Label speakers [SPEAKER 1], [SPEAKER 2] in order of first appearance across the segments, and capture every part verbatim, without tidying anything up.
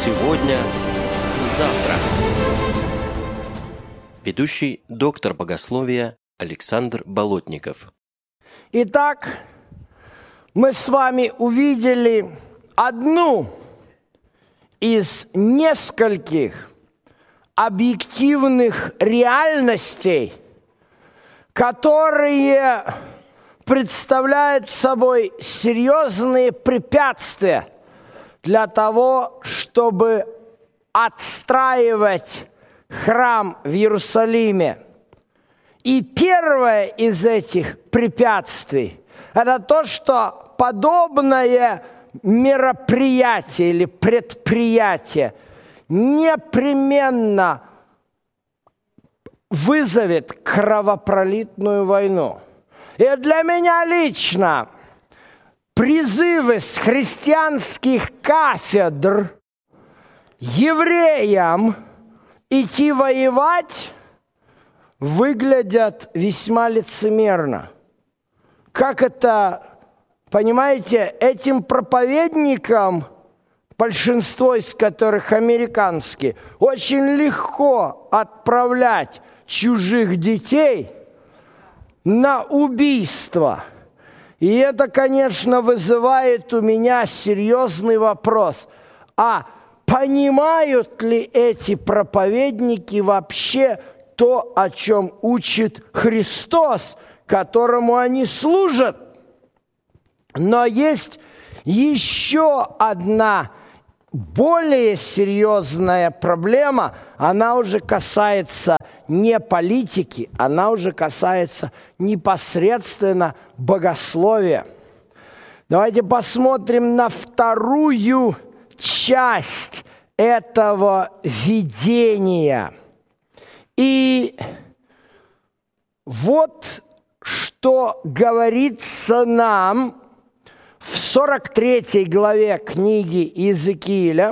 [SPEAKER 1] Сегодня, завтра. Ведущий доктор богословия Александр Болотников.
[SPEAKER 2] Итак, мы с вами увидели одну из нескольких объективных реальностей, которые представляют собой серьезные препятствия для того, чтобы отстраивать храм в Иерусалиме. И первое из этих препятствий – это то, что подобное мероприятие или предприятие непременно вызовет кровопролитную войну. И для меня лично призывы с христианских кафедр евреям идти воевать выглядят весьма лицемерно. Как это, понимаете, этим проповедникам, большинство из которых американские, очень легко отправлять чужих детей на убийство. И это, конечно, вызывает у меня серьезный вопрос. А понимают ли эти проповедники вообще то, о чем учит Христос, которому они служат? Но есть еще одна более серьезная проблема. Она уже касается не политики, она уже касается непосредственно богословия. Давайте посмотрим на вторую часть этого видения. И вот что говорится нам в сорок третьей главе книги Иезекииля,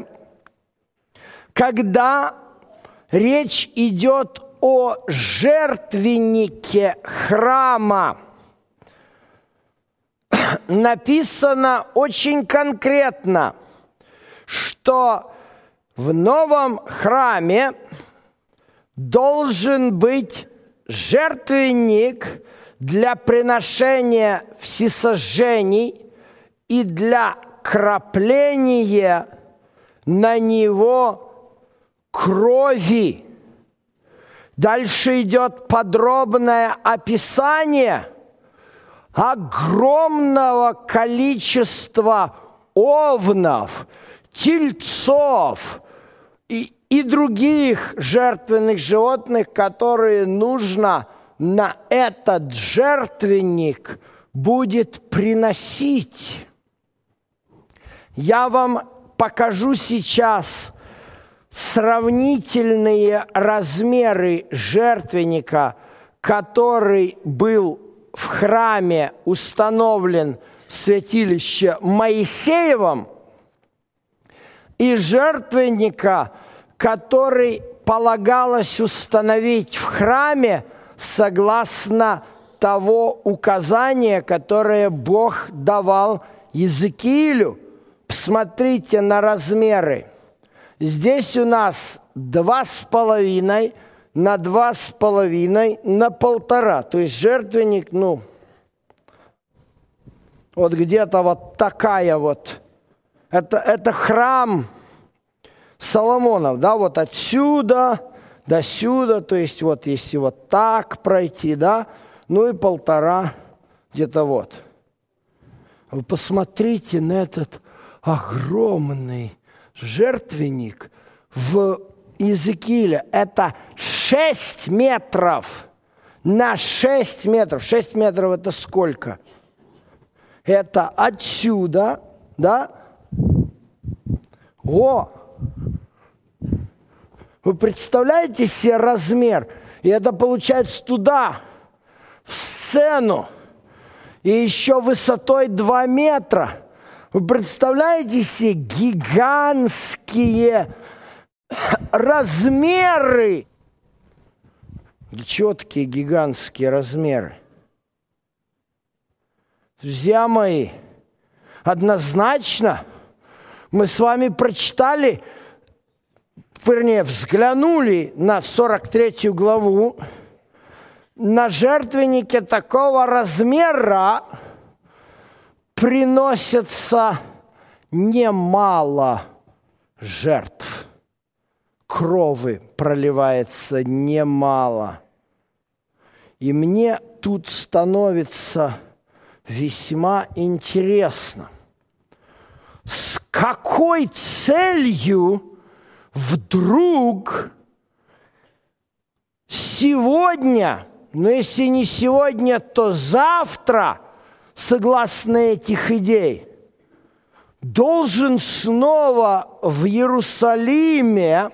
[SPEAKER 2] когда речь идет о жертвеннике храма. Написано очень конкретно, что в новом храме должен быть жертвенник для приношения всесожжений и для крапления на него крови. Дальше идет подробное описание огромного количества овнов, тельцов и, и других жертвенных животных, которые нужно на этот жертвенник будет приносить. Я вам покажу сейчас сравнительные размеры жертвенника, который был в храме установлен в святилище Моисеевом, и жертвенника, который полагалось установить в храме согласно того указания, которое Бог давал Иезекиилю. Посмотрите на размеры. Здесь у нас два с половиной на два с половиной на полтора. То есть жертвенник, ну, вот где-то вот такая вот. Это, это храм Соломонов, да, вот отсюда до сюда, то есть вот если вот так пройти, да, ну и полтора где-то вот. Вы посмотрите на этот огромный жертвенник в Иезекииле. Это шесть метров на шесть метров. шесть метров это сколько? Это отсюда, да? О! Вы представляете себе размер? И это получается туда, в сцену. И еще высотой два метра. Вы представляете себе гигантские размеры? Четкие гигантские размеры. Друзья мои, однозначно мы с вами прочитали вернее, взглянули на сорок третью главу, на жертвеннике такого размера приносится немало жертв. Крови проливается немало. И мне тут становится весьма интересно, с какой целью вдруг сегодня, но если не сегодня, то завтра, согласно этих идей, должен снова в Иерусалиме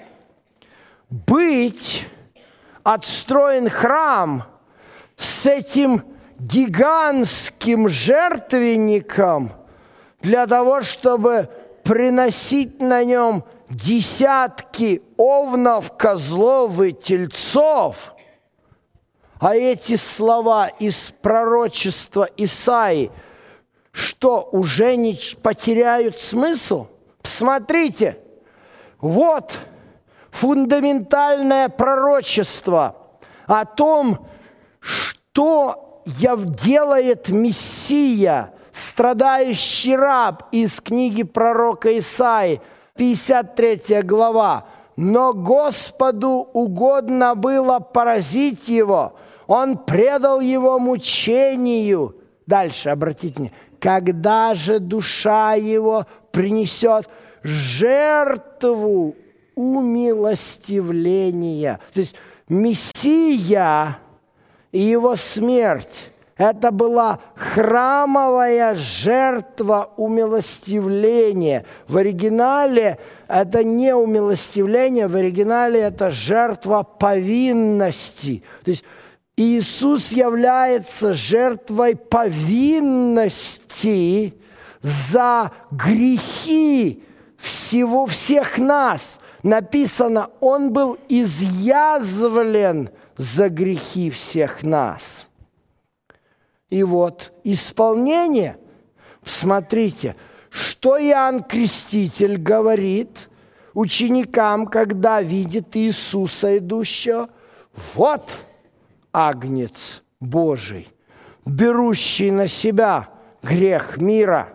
[SPEAKER 2] быть отстроен храм с этим гигантским жертвенником для того, чтобы приносить на нем десятки овнов, козлов и тельцов. А эти слова из пророчества Исаии, что уже не потеряют смысл? Посмотрите, вот фундаментальное пророчество о том, что делает Мессия, страдающий раб, из книги пророка Исаии, пятьдесят третья глава. «Но Господу угодно было поразить его, Он предал его мучению». Дальше, обратите внимание. «Когда же душа его принесет жертву умилостивления». То есть Мессия и его смерть – это была храмовая жертва умилостивления. В оригинале это не умилостивление, в оригинале это жертва повинности. То есть Иисус является жертвой повинности за грехи всего, всех нас. Написано, Он был изъязвлен за грехи всех нас. И вот исполнение, смотрите, что Иоанн Креститель говорит ученикам, когда видит Иисуса идущего. Вот Агнец Божий, берущий на себя грех мира.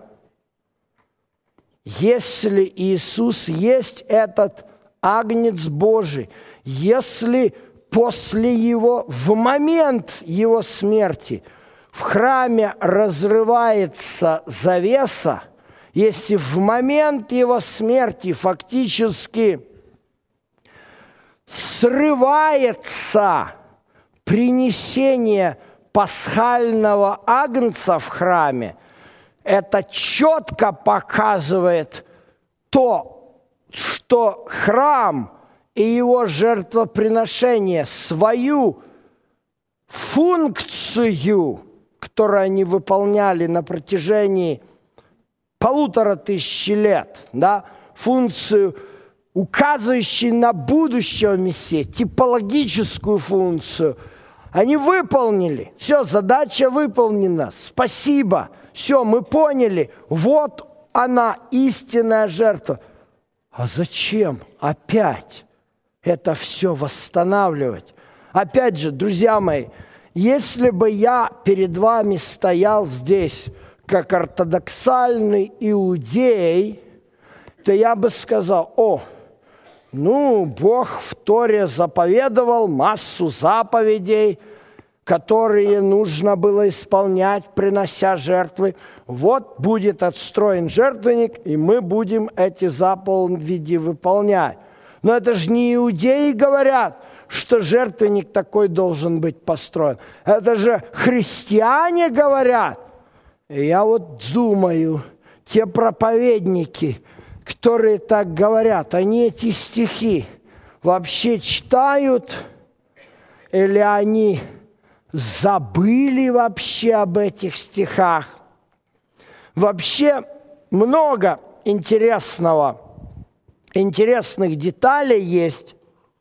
[SPEAKER 2] Если Иисус есть этот Агнец Божий, если после Его, в момент Его смерти в храме разрывается завеса, если в момент Его смерти фактически срывается принесение пасхального агнца в храме, это четко показывает то, что храм и его жертвоприношение свою функцию, которую они выполняли на протяжении полутора тысячи лет, да, функцию, указывающую на будущего Мессию, типологическую функцию, они выполнили. Все, задача выполнена. Спасибо. Все, мы поняли. Вот она, истинная жертва. А зачем опять это все восстанавливать? Опять же, друзья мои, если бы я перед вами стоял здесь как ортодоксальный иудей, то я бы сказал: о, ну, Бог в Торе заповедовал массу заповедей, которые нужно было исполнять, принося жертвы. Вот будет отстроен жертвенник, и мы будем эти заповеди выполнять. Но это же не иудеи говорят, что жертвенник такой должен быть построен. Это же христиане говорят. И я вот думаю, те проповедники, которые так говорят, они эти стихи вообще читают, или они забыли вообще об этих стихах? Вообще много интересного, интересных деталей есть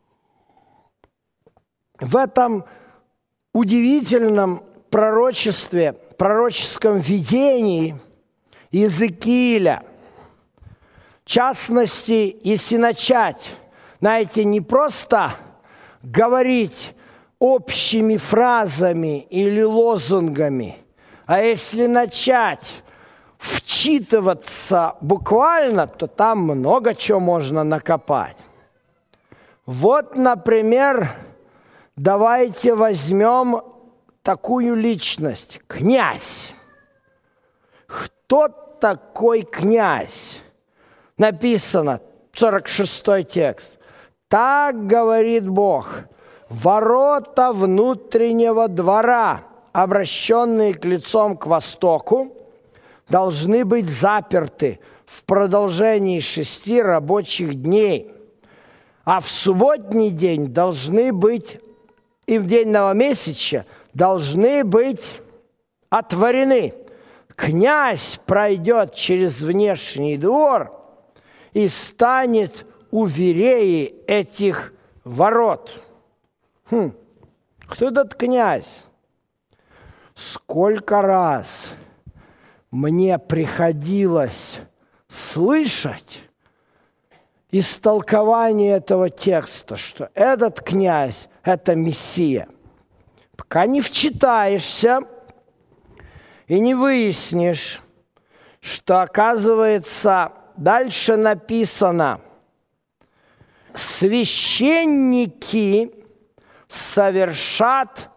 [SPEAKER 2] в этом удивительном пророчестве, пророческом видении Иезекииля. В частности, если начать знаете, не просто говорить общими фразами или лозунгами, а если начать вчитываться буквально, то там много чего можно накопать. Вот, например, давайте возьмем такую личность – князь. Кто такой князь? Написано, сорок шестой текст. «Так говорит Бог, ворота внутреннего двора, обращенные к лицом к востоку, должны быть заперты в продолжении шести рабочих дней, а в субботний день должны быть, и в день новомесяча должны быть отворены. Князь пройдет через внешний двор и станет у вереи этих ворот». Хм, кто этот князь? Сколько раз мне приходилось слышать истолкование этого текста, что этот князь – это Мессия. Пока не вчитаешься и не выяснишь, что, оказывается, дальше написано: священники совершат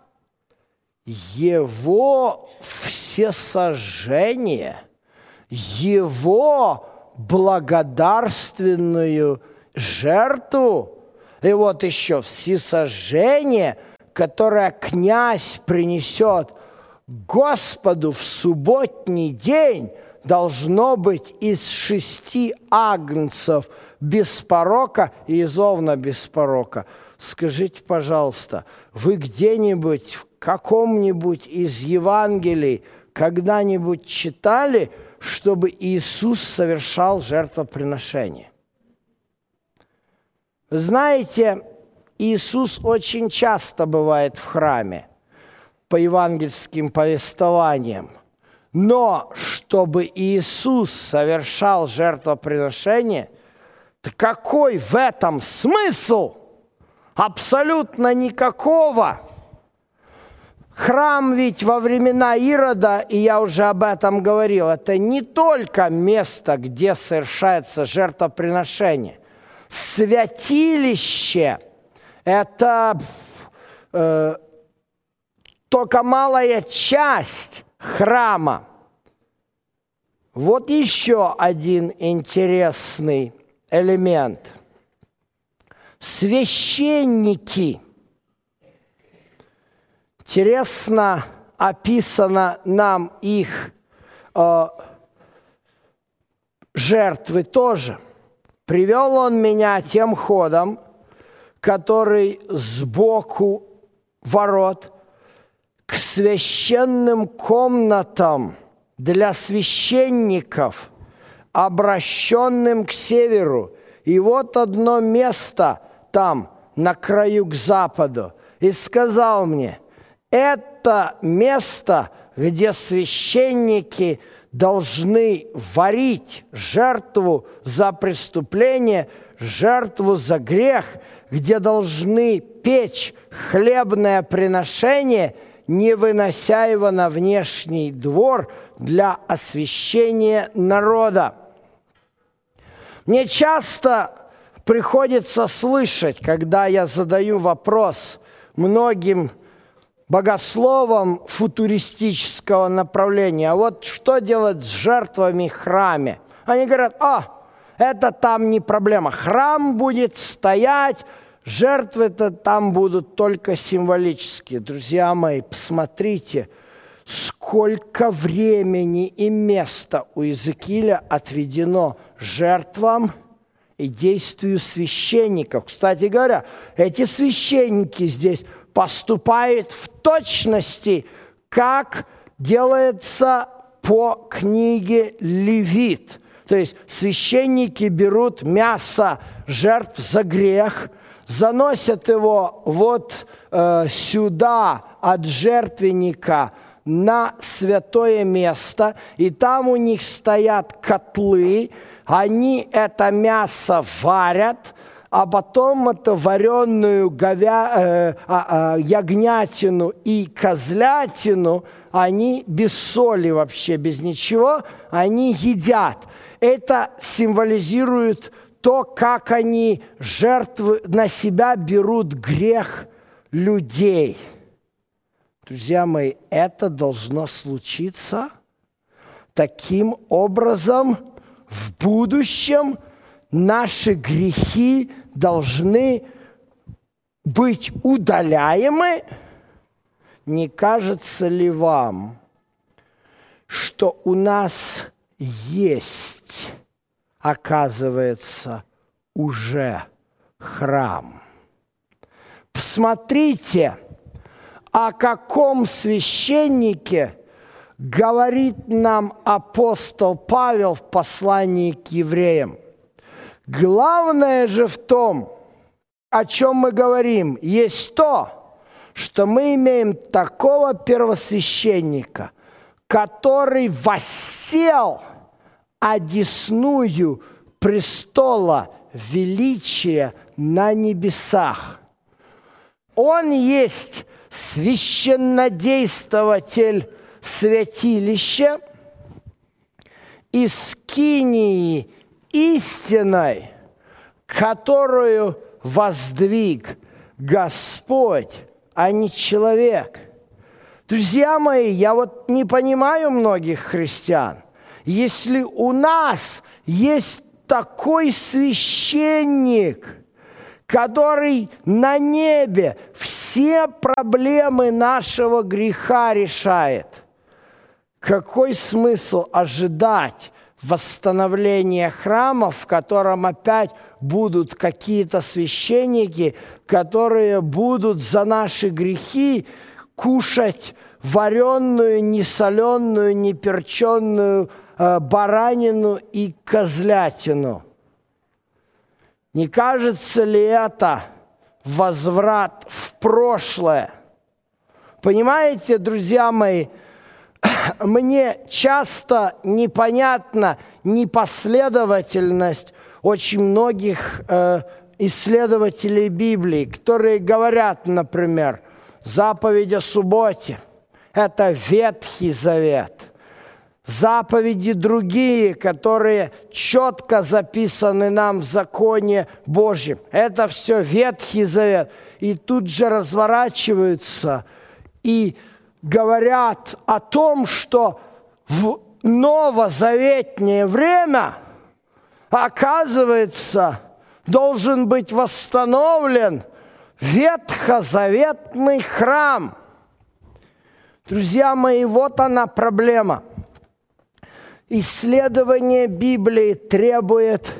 [SPEAKER 2] его всесожжение, его благодарственную жертву, и вот еще всесожжение, которое князь принесет Господу в субботний день, должно быть из шести агнцев без порока и из овна без порока. Скажите, пожалуйста, вы где-нибудь в каком-нибудь из Евангелий когда-нибудь читали, чтобы Иисус совершал жертвоприношение? Знаете, Иисус очень часто бывает в храме по евангельским повествованиям, но чтобы Иисус совершал жертвоприношение, то какой в этом смысл? Абсолютно никакого. Храм ведь во времена Ирода, и я уже об этом говорил, это не только место, где совершается жертвоприношение. Святилище – это э, только малая часть храма. Вот еще один интересный элемент. Священники. Интересно описано нам их э, жертвы тоже. Привел он меня тем ходом, который сбоку ворот, к священным комнатам для священников, обращенным к северу. И вот одно место там, на краю к западу. И сказал мне: это место, где священники должны варить жертву за преступление, жертву за грех, где должны печь хлебное приношение, не вынося его на внешний двор для освящения народа. Мне часто приходится слышать, когда я задаю вопрос многим богословам футуристического направления: а вот что делать с жертвами в храме? Они говорят: а, это там не проблема, храм будет стоять, жертвы-то там будут только символические. Друзья мои, посмотрите, сколько времени и места у Иезекииля отведено жертвам и действию священников. Кстати говоря, эти священники здесь поступают в точности, как делается по книге Левит. То есть священники берут мясо жертв за грех, заносят его вот э, сюда от жертвенника на святое место, и там у них стоят котлы, они это мясо варят, а потом это вареную говя... э, а, а, ягнятину и козлятину они без соли вообще, без ничего, они едят. Это символизирует то, как они жертвы на себя берут грех людей. Друзья мои, это должно случиться таким образом в будущем. Наши грехи должны быть удаляемы. Не кажется ли вам, что у нас есть, оказывается, уже храм? Посмотрите, о каком священнике говорит нам апостол Павел в послании к евреям. Главное же в том, о чем мы говорим, есть то, что мы имеем такого первосвященника, который воссел одесную престола величия на небесах. Он есть священнодействователь святилища и скинии истиной, которую воздвиг Господь, а не человек. Друзья мои, я вот не понимаю многих христиан. Если у нас есть такой священник, который на небе все проблемы нашего греха решает, какой смысл ожидать восстановления храма, в котором опять будут какие-то священники, которые будут за наши грехи кушать вареную, несоленую, неперченную э, баранину и козлятину? Не кажется ли это возврат в прошлое? Понимаете, друзья мои, мне часто непонятна непоследовательность очень многих э, исследователей Библии, которые говорят, например, заповедь о субботе – это Ветхий Завет. Заповеди другие, которые четко записаны нам в законе Божьем, это все Ветхий Завет. И тут же разворачиваются и говорят о том, что в новозаветнее время, оказывается, должен быть восстановлен ветхозаветный храм. Друзья мои, вот она проблема. Исследование Библии требует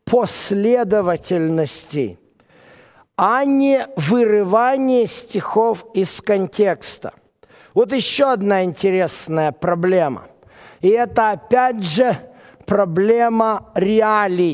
[SPEAKER 2] последовательности, а не вырывания стихов из контекста. Вот еще одна интересная проблема. И это опять же проблема реалий.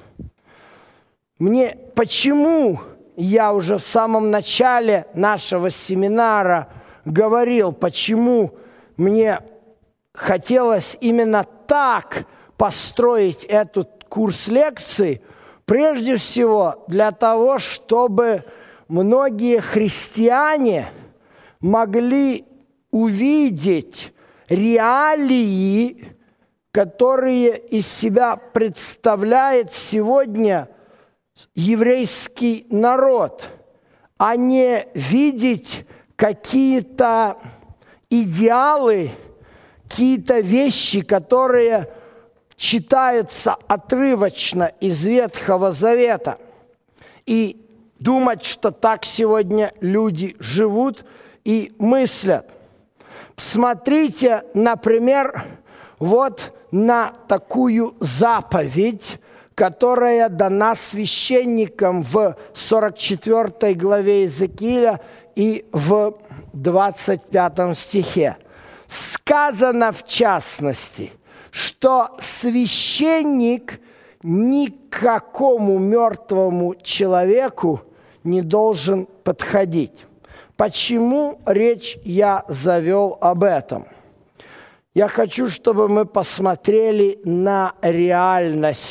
[SPEAKER 2] Мне почему я уже в самом начале нашего семинара говорил, почему мне хотелось именно так построить этот курс лекций, прежде всего для того, чтобы многие христиане могли увидеть реалии, которые из себя представляет сегодня еврейский народ, а не видеть какие-то идеалы, какие-то вещи, которые читаются отрывочно из Ветхого Завета, и думать, что так сегодня люди живут и мыслят. Смотрите, например, вот на такую заповедь, которая дана священникам в сорок четвёртой главе Иезекииля и в двадцать пятом стихе. Сказано в частности, что священник никакому мертвому человеку не должен подходить. Почему речь я завел об этом? Я хочу, чтобы мы посмотрели на реальность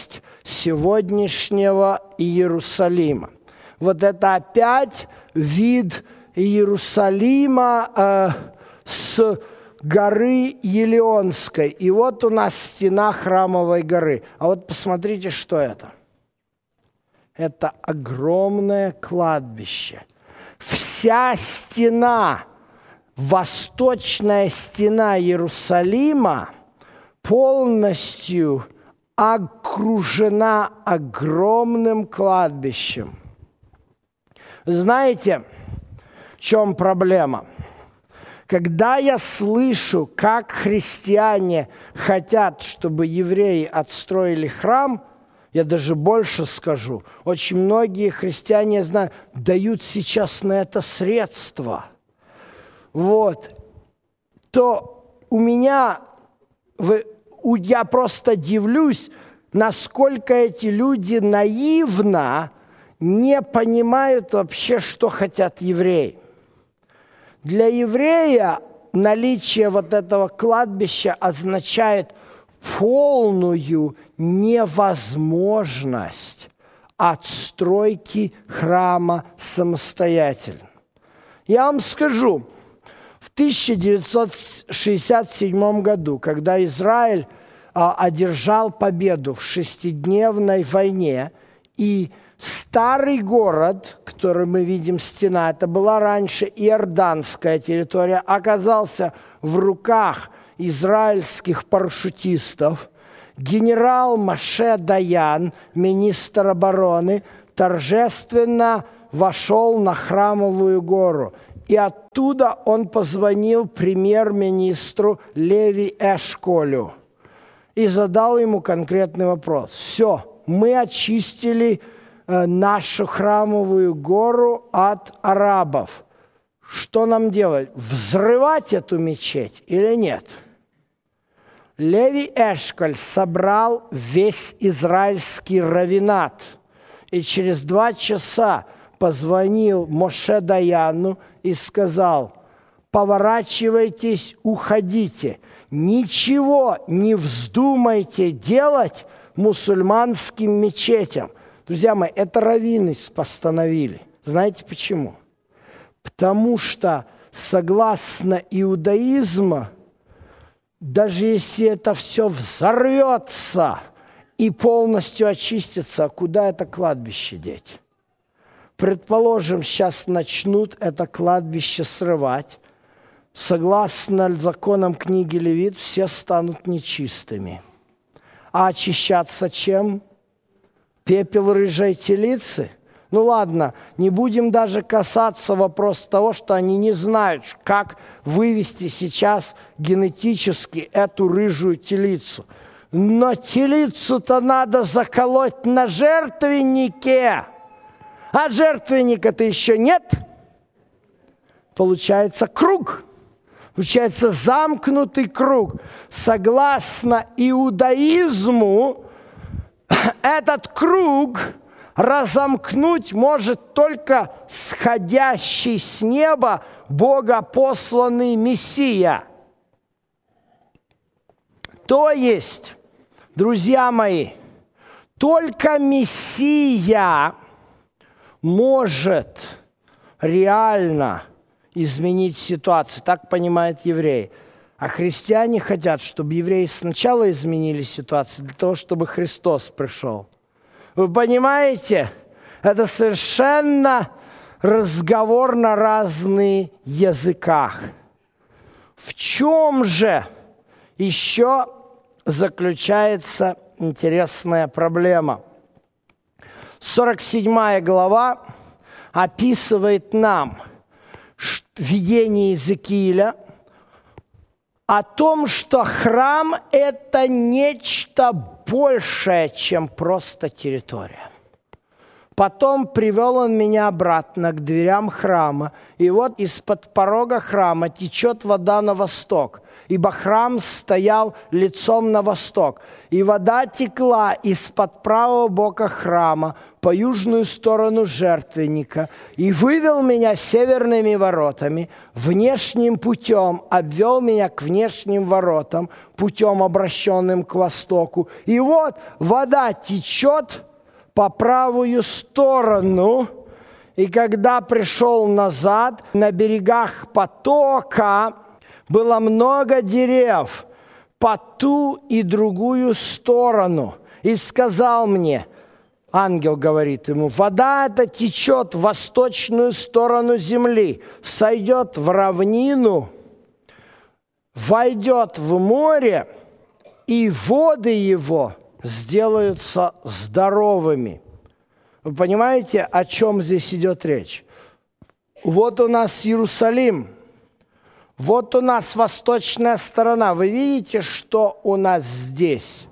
[SPEAKER 2] сегодняшнего Иерусалима. Вот это опять вид Иерусалима э, с горы Елеонской. И вот у нас стена Храмовой горы. А вот посмотрите, что это. Это огромное кладбище. Вся стена, восточная стена Иерусалима полностью окружена огромным кладбищем. Знаете, в чем проблема? Когда я слышу, как христиане хотят, чтобы евреи отстроили храм, я даже больше скажу, очень многие христиане, я знаю, дают сейчас на это средства. Вот. То у меня, я просто дивлюсь, насколько эти люди наивно не понимают вообще, что хотят евреи. Для еврея наличие вот этого кладбища означает полную невозможность отстройки храма самостоятельно. Я вам скажу, в тысяча девятьсот шестьдесят седьмом году, когда Израиль а, одержал победу в шестидневной войне, и старый город, который мы видим, стена, это была раньше иорданская территория, оказался в руках израильских парашютистов, генерал Моше Даян, министр обороны, торжественно вошел на Храмовую гору. И оттуда он позвонил премьер-министру Леви Эшколю и задал ему конкретный вопрос. Все, мы очистили э, нашу Храмовую гору от арабов. Что нам делать? Взрывать эту мечеть или нет? Леви Эшколь собрал весь израильский раввинат и через два часа позвонил Моше Даяну и сказал: поворачивайтесь, уходите, ничего не вздумайте делать мусульманским мечетям. Друзья мои, это раввины постановили. Знаете почему? Потому что согласно иудаизму, даже если это все взорвется и полностью очистится, куда это кладбище деть? Предположим, сейчас начнут это кладбище срывать. Согласно законам книги Левит, все станут нечистыми. А очищаться чем? Пепел рыжей телицы? Ну ладно, не будем даже касаться вопроса того, что они не знают, как вывести сейчас генетически эту рыжую телицу. Но телицу-то надо заколоть на жертвеннике, а жертвенника-то еще нет. Получается круг, получается замкнутый круг. Согласно иудаизму, этот круг разомкнуть может только сходящий с неба богопосланный Мессия. То есть, друзья мои, только Мессия может реально изменить ситуацию. Так понимают евреи. А христиане хотят, чтобы евреи сначала изменили ситуацию для того, чтобы Христос пришел. Вы понимаете? Это совершенно разговор на разных языках. В чем же еще заключается интересная проблема? сорок седьмая глава описывает нам видение Иезекииля о том, что храм – это нечто большее, чем просто территория. Потом привел он меня обратно к дверям храма, и вот из-под порога храма течет вода на восток. ибо храм стоял лицом на восток. И вода текла из-под правого бока храма по южную сторону жертвенника, и вывел меня северными воротами, внешним путем обвел меня к внешним воротам, путем, обращенным к востоку. И вот вода течет по правую сторону. И когда пришел назад, на берегах потока было много дерев по ту и другую сторону. И сказал мне, ангел говорит ему, вода эта течет в восточную сторону земли, сойдет в равнину, войдет в море, и воды его сделаются здоровыми. Вы понимаете, о чем здесь идет речь? Вот у нас Иерусалим, вот у нас восточная сторона. Вы видите, что у нас здесь?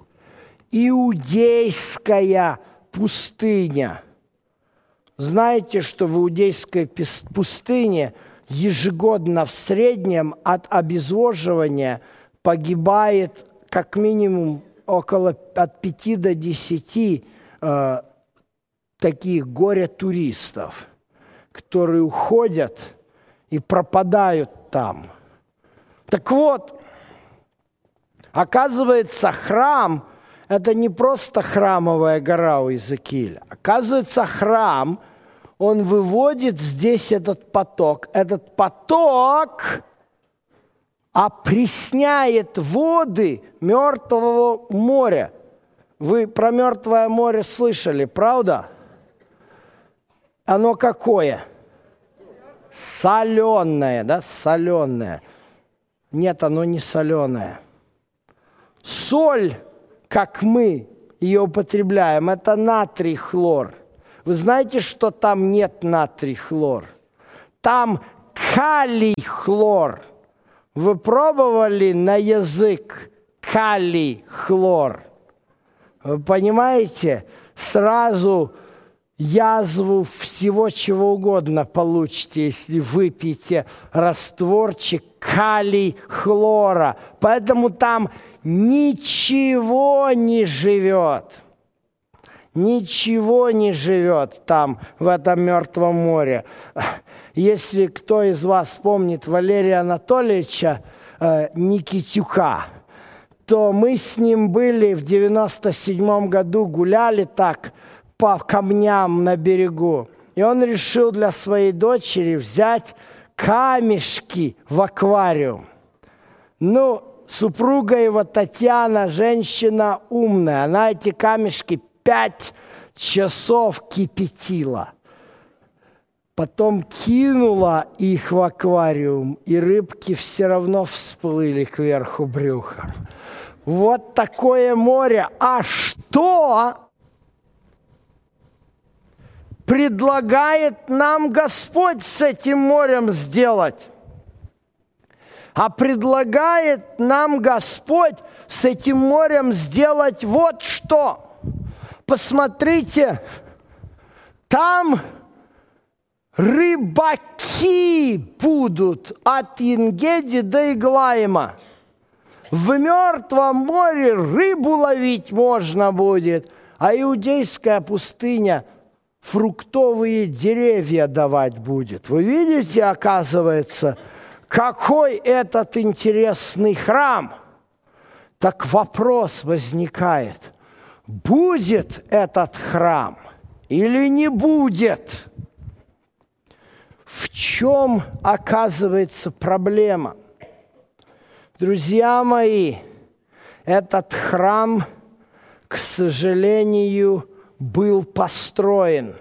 [SPEAKER 2] Иудейская пустыня. Знаете, что в иудейской пустыне ежегодно в среднем от обезвоживания погибает как минимум около от пяти до десяти э, таких горе-туристов, которые уходят и пропадают там. Так вот, оказывается, храм – это не просто храмовая гора у Иезекииля. Оказывается, храм, он выводит здесь этот поток. Этот поток опресняет воды Мертвого моря. Вы про Мертвое море слышали, правда? Оно какое? Соленое, да, соленое. Нет, оно не соленое. Соль, как мы ее употребляем, это натрий хлор. Вы знаете, что там нет натрий хлор? Там калий хлор. Вы пробовали на язык калий хлор? Вы понимаете? Сразу язву всего чего угодно получите, если выпьете растворчик калий хлора. Поэтому там ничего не живет. Ничего не живет там, в этом Мертвом море. Если кто из вас помнит Валерия Анатольевича э, Никитюка, то мы с ним были в девяносто седьмом году, гуляли так по камням на берегу. И он решил для своей дочери взять камешки в аквариум. Ну, супруга его Татьяна, женщина умная, она эти камешки пять часов кипятила. Потом кинула их в аквариум, и рыбки все равно всплыли кверху брюхом. Вот такое море. А что предлагает нам Господь с этим морем сделать? А предлагает нам Господь с этим морем сделать вот что. Посмотрите, там рыбаки будут от Ингеди до Иглаима. В Мертвом море рыбу ловить можно будет, а иудейская пустыня фруктовые деревья давать будет. Вы видите, оказывается, какой этот интересный храм? Так вопрос возникает, будет этот храм или не будет? В чем, оказывается, проблема? Друзья мои, этот храм, к сожалению, был построен.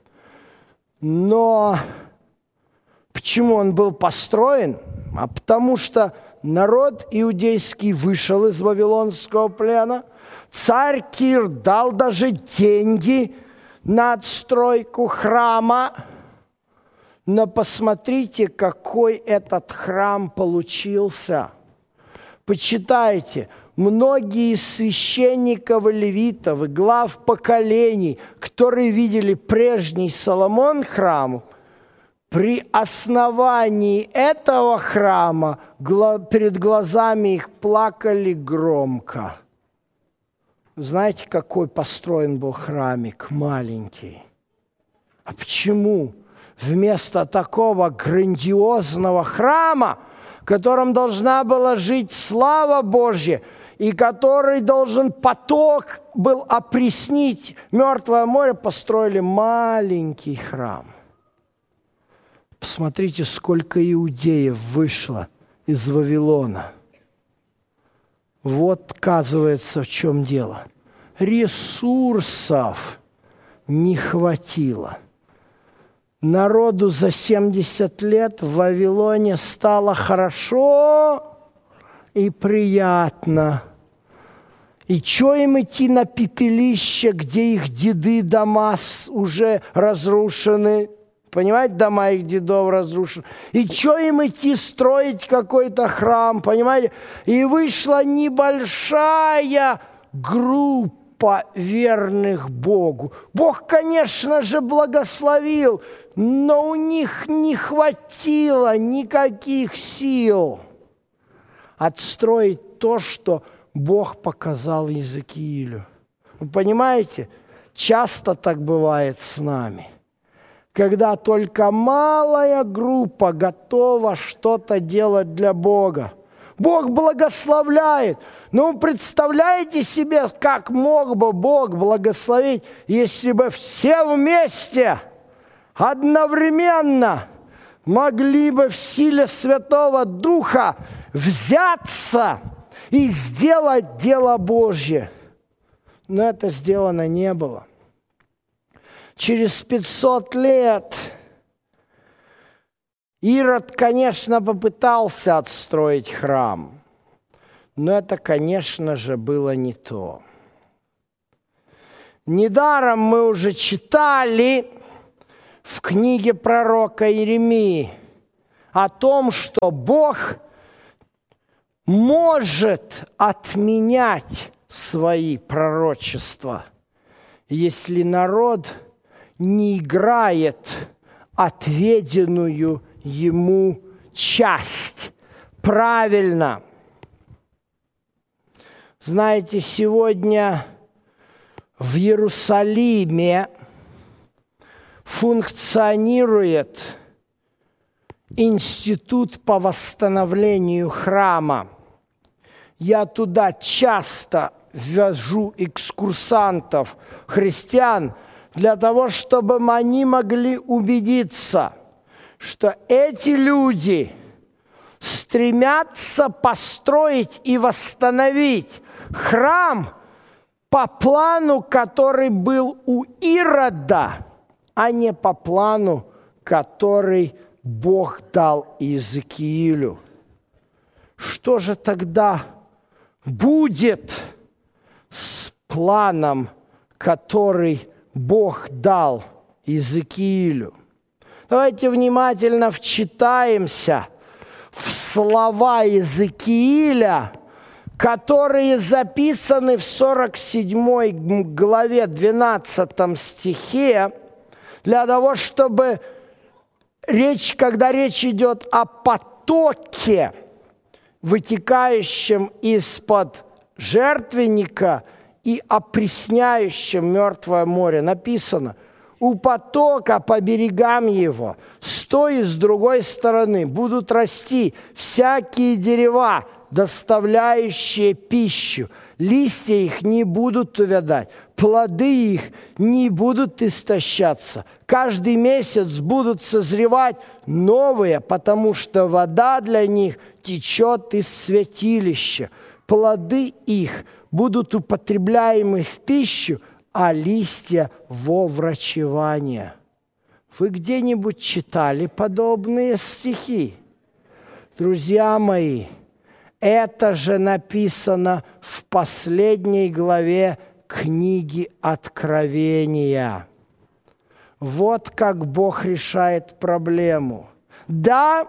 [SPEAKER 2] Но почему он был построен? А потому что народ иудейский вышел из вавилонского плена, царь Кир дал даже деньги на отстройку храма. Но посмотрите, какой этот храм получился. Почитайте, многие из священников и левитов, и глав поколений, которые видели прежний Соломон храм, При основании этого храма перед глазами их плакали громко. Знаете, какой построен был храмик маленький? А почему вместо такого грандиозного храма, в котором должна была жить слава Божья, и который должен поток был опреснить Мертвое море, построили маленький храм? Посмотрите, сколько иудеев вышло из Вавилона. Вот, оказывается, в чем дело. Ресурсов не хватило. Народу за семьдесят лет в Вавилоне стало хорошо и приятно. И чё им идти на пепелище, где их деды дома уже разрушены? Понимаете, дома их дедов разрушены. И что им идти строить какой-то храм, понимаете? И вышла небольшая группа верных Богу. Бог, конечно же, благословил, но у них не хватило никаких сил отстроить то, что Бог показал Иезекиилю. Вы понимаете, часто так бывает с нами. Когда только малая группа готова что-то делать для Бога. Бог благословляет. Но вы представляете себе, как мог бы Бог благословить, если бы все вместе, одновременно могли бы в силе Святого Духа взяться и сделать дело Божье. Но это сделано не было. Через пятьсот лет Ирод, конечно, попытался отстроить храм, но это, конечно же, было не то. Недаром мы уже читали в книге пророка Иеремии о том, что Бог может отменять свои пророчества, если народ не играет отведенную ему часть правильно. Знаете, сегодня в Иерусалиме функционирует институт по восстановлению храма. Я туда часто ввожу экскурсантов, христиан, для того, чтобы они могли убедиться, что эти люди стремятся построить и восстановить храм по плану, который был у Ирода, а не по плану, который Бог дал Иезекиилю. Что же тогда будет с планом, который Бог дал Иезекиилю? Давайте внимательно вчитаемся в слова Иезекииля, которые записаны в сорок седьмой главе двенадцатом стихе, для того, чтобы речь, когда речь идет о потоке, вытекающем из-под жертвенника и опресняющем Мертвое море, написано: у потока по берегам его, с той и с другой стороны, будут расти всякие дерева, доставляющие пищу. Листья их не будут увядать, плоды их не будут истощаться. Каждый месяц будут созревать новые, потому что вода для них течет из святилища. Плоды их будут употребляемы в пищу, а листья во врачевание. Вы где-нибудь читали подобные стихи? Друзья мои, это же написано в последней главе книги Откровения. Вот как Бог решает проблему. Да,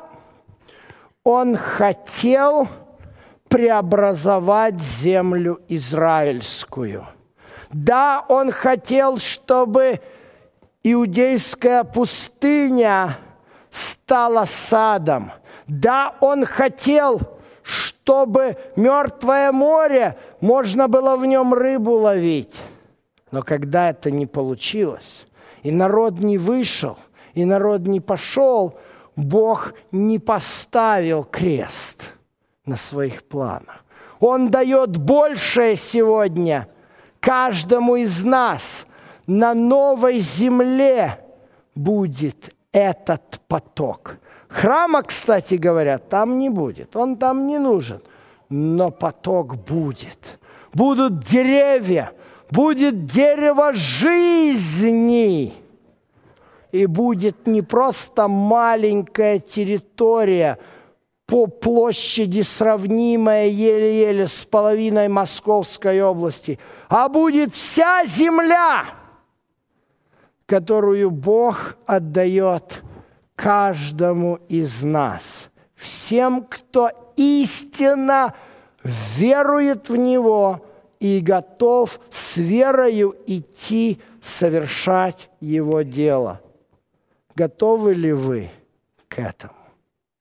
[SPEAKER 2] Он хотел преобразовать землю израильскую. Да, Он хотел, чтобы иудейская пустыня стало садом. Да, Он хотел, чтобы мертвое море, можно было в нем рыбу ловить. Но когда это не получилось, и народ не вышел, и народ не пошел, Бог не поставил крест на своих планах. Он дает большее сегодня каждому из нас. На новой земле будет этот поток. Храма, кстати говоря, там не будет. Он там не нужен. Но поток будет. Будут деревья. Будет дерево жизни. И будет не просто маленькая территория по площади, сравнимая еле-еле с половиной Московской области, а будет вся земля, которую Бог отдает каждому из нас, всем, кто истинно верует в Него и готов с верою идти совершать Его дело. Готовы ли вы к этому?